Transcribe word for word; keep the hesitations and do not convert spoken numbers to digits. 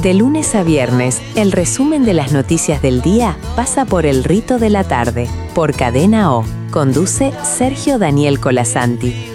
De lunes a viernes, el resumen de las noticias del día pasa por El Rito de la Tarde, por Cadena O. Conduce Sergio Daniel Colasanti.